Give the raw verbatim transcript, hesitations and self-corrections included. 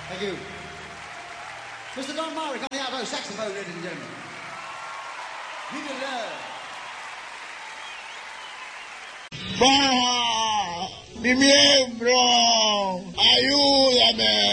Thank you. Mister Don Marek on the alto saxophone, ladies and gentlemen. Give me love. ¡Baja! ¡Mi miembro! ¡Ayúdame!